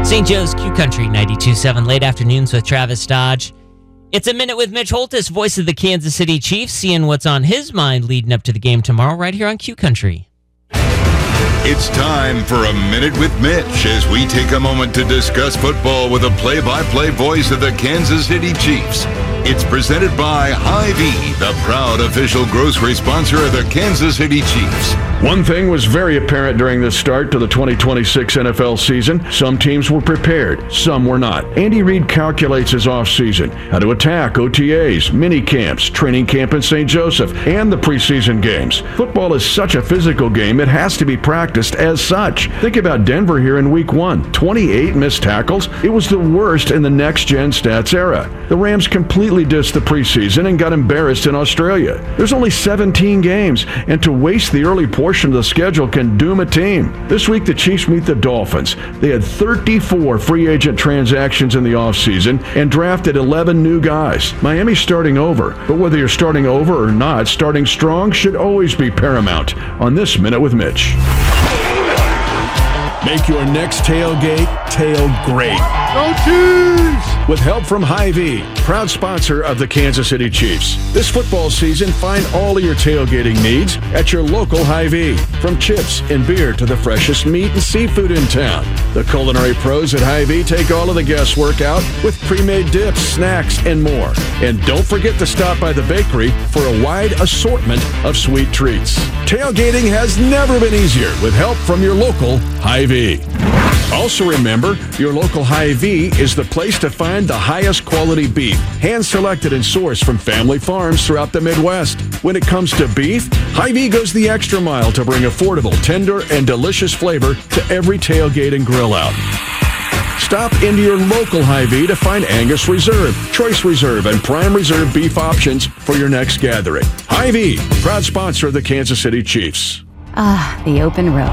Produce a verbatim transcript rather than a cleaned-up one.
Saint Joe's Q Country ninety-two point seven, late afternoons with Travis Dodge. It's a Minute with Mitch Holtis, voice of the Kansas City Chiefs, seeing what's on his mind leading up to the game tomorrow right here on Q Country. It's time for a Minute with Mitch as we take a moment to discuss football with a play-by-play voice of the Kansas City Chiefs. It's presented by Hy-Vee, the proud official grocery sponsor of the Kansas City Chiefs. One thing was very apparent during the start to the twenty twenty-six N F L season. Some teams were prepared, some were not. Andy Reid calculates his offseason, how to attack O T As, mini camps, training camp in Saint Joseph, and the preseason games. Football is such a physical game, it has to be practiced as such. Think about Denver here in week one. twenty-eight missed tackles. It was the worst in the next-gen stats era. The Rams completely dissed the preseason and got embarrassed in Australia. There's only seventeen games, and to waste the early portion of the schedule can doom a team. This week, the Chiefs meet the Dolphins. They had thirty-four free agent transactions in the offseason and drafted eleven new guys. Miami's starting over, but whether you're starting over or not, starting strong should always be paramount. On this Minute with Mitch. Make your next tailgate tail great. Go Chiefs! With help from Hy-Vee, proud sponsor of the Kansas City Chiefs. This football season, find all of your tailgating needs at your local Hy-Vee. From chips and beer to the freshest meat and seafood in town. The culinary pros at Hy-Vee take all of the guesswork out with pre-made dips, snacks, and more. And don't forget to stop by the bakery for a wide assortment of sweet treats. Tailgating has never been easier with help from your local Hy-Vee. Also remember, your local Hy-Vee is the place to find the highest quality beef, hand-selected and sourced from family farms throughout the Midwest. When it comes to beef, Hy-Vee goes the extra mile to bring affordable, tender, and delicious flavor to every tailgate and grill out. Stop into your local Hy-Vee to find Angus Reserve, Choice Reserve, and Prime Reserve beef options for your next gathering. Hy-Vee, proud sponsor of the Kansas City Chiefs. Ah, the open road.